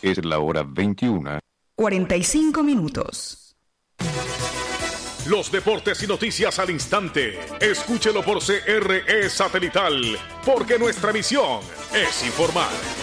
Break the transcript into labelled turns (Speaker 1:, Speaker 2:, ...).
Speaker 1: Es la hora
Speaker 2: 21:45.
Speaker 3: Los deportes y noticias al instante. Escúchelo por CRE Satelital, porque nuestra misión es informar.